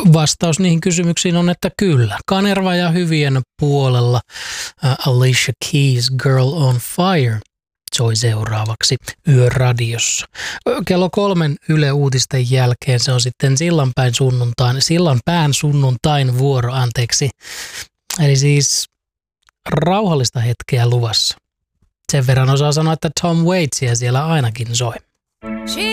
Vastaus niihin kysymyksiin on, että kyllä. Kanerva ja hyvien puolella Alicia Keys Girl on Fire soi seuraavaksi Yöradiossa. Kello 3 Yle Uutisten jälkeen se on sitten Sillanpään sunnuntain vuoro, anteeksi. Eli siis rauhallista hetkeä luvassa. Sen verran osaa sanoa, että Tom Waitsia siellä ainakin soi.